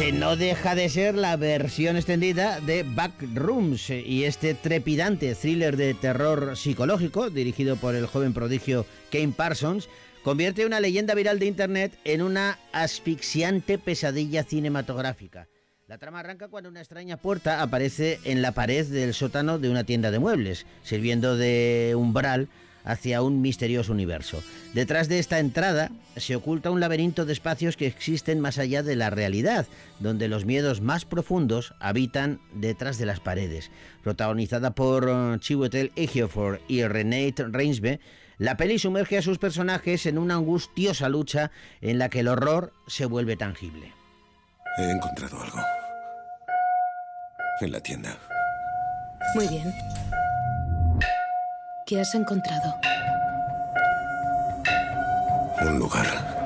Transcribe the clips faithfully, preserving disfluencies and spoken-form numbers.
que no deja de ser la versión extendida de Backrooms y este trepidante thriller de terror psicológico dirigido por el joven prodigio Kane Parsons convierte una leyenda viral de internet en una asfixiante pesadilla cinematográfica. La trama arranca cuando una extraña puerta aparece en la pared del sótano de una tienda de muebles, sirviendo de umbral hacia un misterioso universo. Detrás de esta entrada se oculta un laberinto de espacios que existen más allá de la realidad, donde los miedos más profundos habitan detrás de las paredes. Protagonizada por Chiwetel Ejiofor y Renate Reinsve, la peli sumerge a sus personajes en una angustiosa lucha en la que el horror se vuelve tangible. He encontrado algo. En la tienda. Muy bien. ¿Qué has encontrado? Un lugar.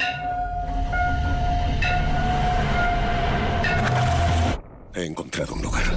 He encontrado un lugar.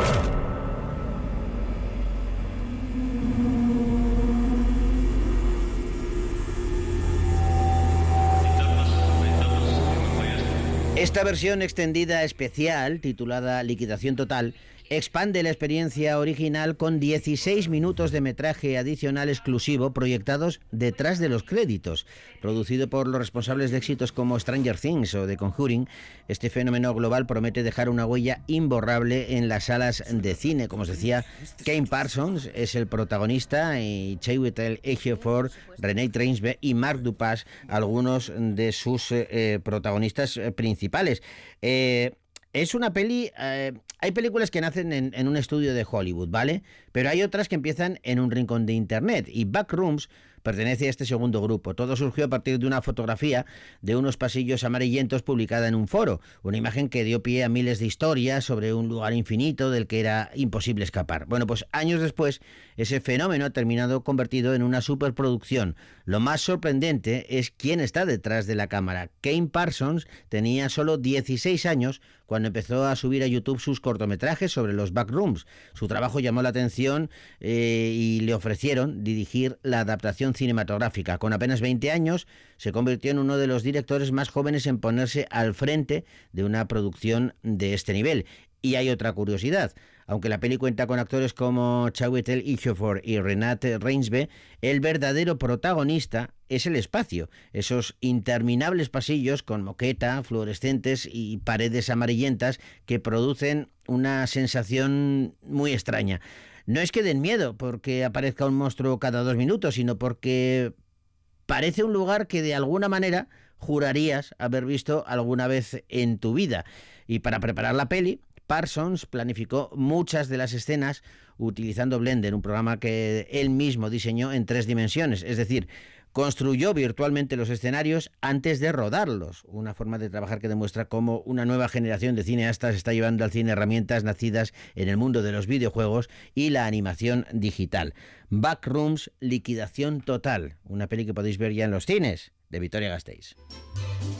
Esta versión extendida especial, titulada Liquidación Total, expande la experiencia original con dieciséis minutos de metraje adicional exclusivo proyectados detrás de los créditos. Producido por los responsables de éxitos como Stranger Things o The Conjuring, este fenómeno global promete dejar una huella imborrable en las salas de cine. Como os decía, Kane Parsons es el protagonista y Chiwetel Ejiofor, Renate Reinsve y Mark Duplass, algunos de sus eh, protagonistas eh, principales. Eh, Es una peli... Eh, hay películas que nacen en, en un estudio de Hollywood, ¿vale? Pero hay otras que empiezan en un rincón de internet. Y Backrooms pertenece a este segundo grupo. Todo surgió a partir de una fotografía de unos pasillos amarillentos publicada en un foro. Una imagen que dio pie a miles de historias sobre un lugar infinito del que era imposible escapar. Bueno, pues años después, ese fenómeno ha terminado convertido en una superproducción. Lo más sorprendente es quién está detrás de la cámara. Kane Parsons tenía solo dieciséis años cuando empezó a subir a YouTube sus cortometrajes sobre los Backrooms. Su trabajo llamó la atención eh, y le ofrecieron dirigir la adaptación cinematográfica. Con apenas veinte años se convirtió en uno de los directores más jóvenes en ponerse al frente de una producción de este nivel. Y hay otra curiosidad. Aunque la peli cuenta con actores como Chiwetel Ejiofor y Renate Reinsve, el verdadero protagonista es el espacio. Esos interminables pasillos con moqueta, fluorescentes y paredes amarillentas que producen una sensación muy extraña. No es que den miedo porque aparezca un monstruo cada dos minutos, sino porque parece un lugar que de alguna manera jurarías haber visto alguna vez en tu vida. Y para preparar la peli, Parsons planificó muchas de las escenas utilizando Blender, un programa que él mismo diseñó en tres dimensiones, es decir, construyó virtualmente los escenarios antes de rodarlos, una forma de trabajar que demuestra cómo una nueva generación de cineastas está llevando al cine herramientas nacidas en el mundo de los videojuegos y la animación digital. Backrooms, Liquidación Total, una peli que podéis ver ya en los cines, de Vitoria Gasteiz.